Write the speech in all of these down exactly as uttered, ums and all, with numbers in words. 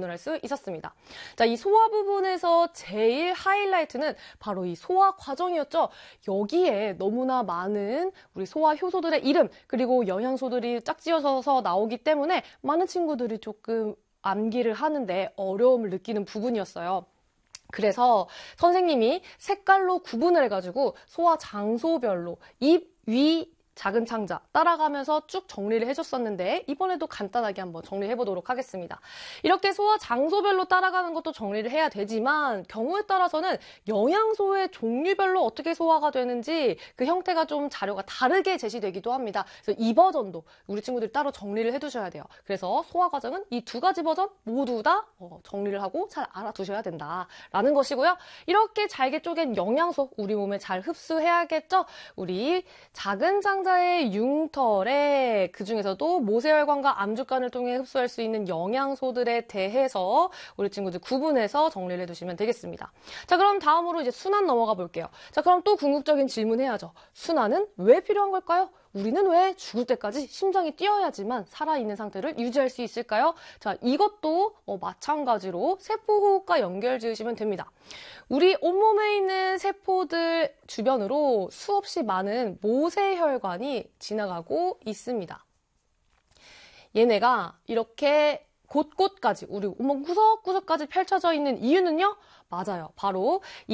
구분을 할 수 있었습니다. 자, 이 소화 부분에서 제일 하이라이트는 바로 이 소화 과정이었죠. 여기에 너무나 많은 우리 소화 효소들의 이름 그리고 영양소들이 짝지어져서 나오기 때문에 많은 친구들이 조금 암기를 하는데 어려움을 느끼는 부분이었어요. 그래서 선생님이 색깔로 구분을 해가지고 소화 장소별로 입, 위, 작은 창자 따라가면서 쭉 정리를 해줬었는데 이번에도 간단하게 한번 정리해보도록 하겠습니다. 이렇게 소화 장소별로 따라가는 것도 정리를 해야 되지만 경우에 따라서는 영양소의 종류별로 어떻게 소화가 되는지 그 형태가 좀 자료가 다르게 제시되기도 합니다. 그래서 이 버전도 우리 친구들이 따로 정리를 해두셔야 돼요. 그래서 소화 과정은 이 두 가지 버전 모두 다 정리를 하고 잘 알아두셔야 된다라는 것이고요. 이렇게 잘게 쪼갠 영양소 우리 몸에 잘 흡수해야겠죠? 우리 작은 장 의 융털에 그 중에서도 모세혈관과 암주간을 통해 흡수할 수 있는 영양소들에 대해서 우리 친구들 구분해서 정리를 해두시면 되겠습니다. 자, 그럼 다음으로 이제 순환 넘어가 볼게요. 자, 그럼 또 궁극적인 질문 해야죠. 순환은 왜 필요한 걸까요? 우리는 왜 죽을 때까지 심장이 뛰어야지만 살아있는 상태를 유지할 수 있을까요? 자, 이것도 어, 마찬가지로 세포호흡과 연결 지으시면 됩니다. 우리 온몸에 있는 세포들 주변으로 수없이 많은 모세혈관이 지나가고 있습니다. 얘네가 이렇게 곳곳까지 우리 온몸 구석구석까지 펼쳐져 있는 이유는요? 맞아요. 바로 이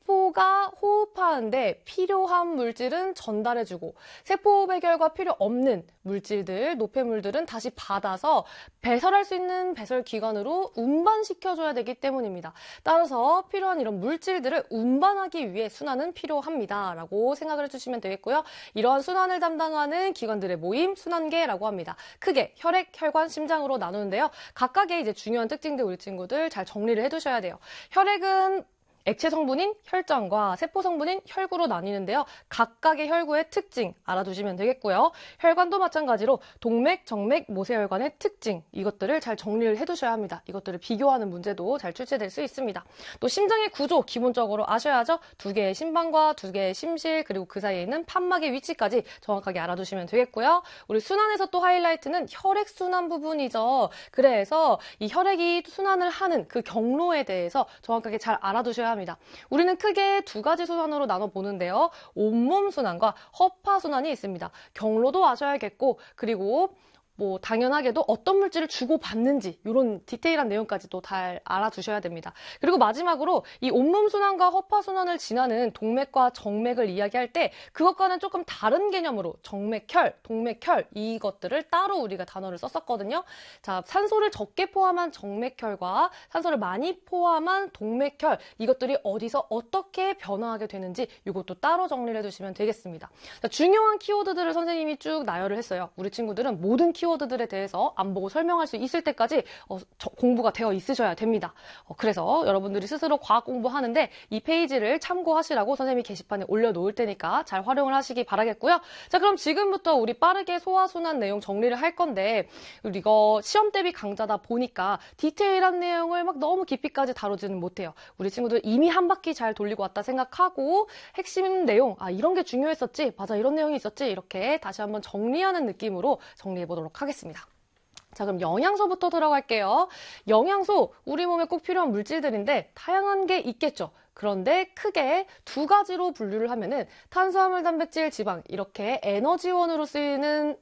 세포가 호흡하는데 필요한 물질은 전달해주고 세포 배결과 필요 없는 물질들, 노폐물들은 다시 받아서 배설할 수 있는 배설기관으로 운반시켜줘야 되기 때문입니다. 따라서 필요한 이런 물질들을 운반하기 위해 순환은 필요합니다. 라고 생각을 해주시면 되겠고요. 이러한 순환을 담당하는 기관들의 모임, 순환계라고 합니다. 크게 혈액, 혈관, 심장으로 나누는데요. 각각의 이제 중요한 특징들 우리 친구들 잘 정리를 해두셔야 돼요. 혈액 은 액체 성분인 혈장과 세포 성분인 혈구로 나뉘는데요. 각각의 혈구의 특징 알아두시면 되겠고요. 혈관도 마찬가지로 동맥, 정맥, 모세혈관의 특징 이것들을 잘 정리를 해두셔야 합니다. 이것들을 비교하는 문제도 잘 출제될 수 있습니다. 또 심장의 구조 기본적으로 아셔야죠. 두 개의 심방과 두 개의 심실 그리고 그 사이에 있는 판막의 위치까지 정확하게 알아두시면 되겠고요. 우리 순환에서 또 하이라이트는 혈액순환 부분이죠. 그래서 이 혈액이 순환을 하는 그 경로에 대해서 정확하게 잘 알아두셔야 합니다. 우리는 크게 두 가지 순환으로 나눠보는데요. 온몸 순환과 허파 순환이 있습니다. 경로도 아셔야겠고 그리고 뭐 당연하게도 어떤 물질을 주고받는지 이런 디테일한 내용까지도 잘 알아두셔야 됩니다. 그리고 마지막으로 이 온몸 순환과 허파 순환을 지나는 동맥과 정맥을 이야기할 때 그것과는 조금 다른 개념으로 정맥혈, 동맥혈 이것들을 따로 우리가 단어를 썼었거든요. 자, 산소를 적게 포함한 정맥혈과 산소를 많이 포함한 동맥혈 이것들이 어디서 어떻게 변화하게 되는지 이것도 따로 정리를 해두시면 되겠습니다. 자, 중요한 키워드들을 선생님이 쭉 나열을 했어요. 우리 친구들은 모든 키워드 키워드들에 대해서 안 보고 설명할 수 있을 때까지 어, 저, 공부가 되어 있으셔야 됩니다. 어, 그래서 여러분들이 스스로 과학 공부하는데 이 페이지를 참고하시라고 선생님이 게시판에 올려놓을 테니까 잘 활용을 하시기 바라겠고요. 자, 그럼 지금부터 우리 빠르게 소화순환 내용 정리를 할 건데 우리 이거 시험 대비 강좌다 보니까 디테일한 내용을 막 너무 깊이까지 다루지는 못해요. 우리 친구들 이미 한 바퀴 잘 돌리고 왔다 생각하고 핵심 내용, 아 이런 게 중요했었지, 맞아 이런 내용이 있었지 이렇게 다시 한번 정리하는 느낌으로 정리해보도록 하겠습니다. 자, 그럼 영양소부터 들어갈게요. 영양소, 우리 몸에 꼭 필요한 물질들인데 다양한 게 있겠죠. 그런데 크게 두 가지로 분류를 하면은 탄수화물, 단백질, 지방 이렇게 에너지원으로 쓰이는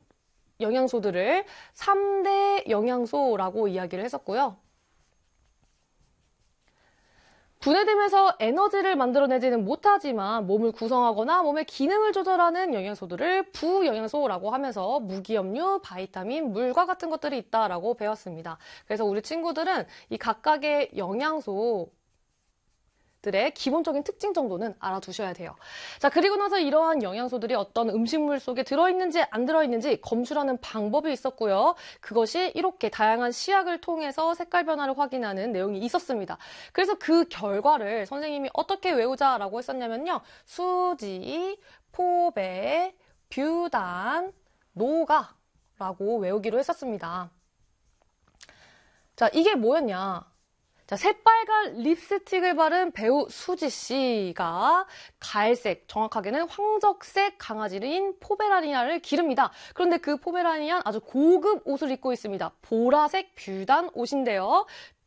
영양소들을 삼 대 영양소라고 이야기를 했었고요. 분해되면서 에너지를 만들어내지는 못하지만 몸을 구성하거나 몸의 기능을 조절하는 영양소들을 부영양소라고 하면서 무기염류, 바이타민, 물과 같은 것들이 있다라고 배웠습니다. 그래서 우리 친구들은 이 각각의 영양소 들의 기본적인 특징 정도는 알아두셔야 돼요. 자, 그리고 나서 이러한 영양소들이 어떤 음식물 속에 들어있는지 안 들어있는지 검출하는 방법이 있었고요. 그것이 이렇게 다양한 시약을 통해서 색깔 변화를 확인하는 내용이 있었습니다. 그래서 그 결과를 선생님이 어떻게 외우자라고 했었냐면요. 수지, 포배, 뷰단, 노가라고 외우기로 했었습니다. 자, 이게 뭐였냐? 자, 새빨간 립스틱을 바른 배우 수지 씨가 갈색, 정확하게는 황적색 강아지인 포메라니안을 기릅니다. 그런데 그 포메라니안 아주 고급 옷을 입고 있습니다. 보라색 뷰단 옷인데요.